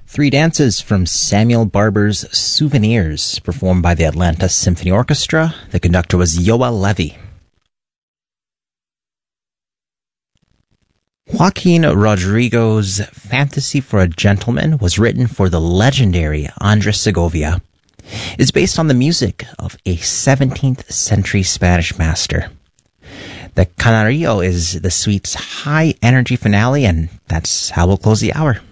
Three dances from Samuel Barber's Souvenirs, performed by the Atlanta Symphony Orchestra. The conductor was Yoel Levy. Joaquin Rodrigo's Fantasy for a Gentleman was written for the legendary Andres Segovia. It's based on the music of a 17th century Spanish master. The Canario is the suite's high-energy finale, and that's how we'll close the hour.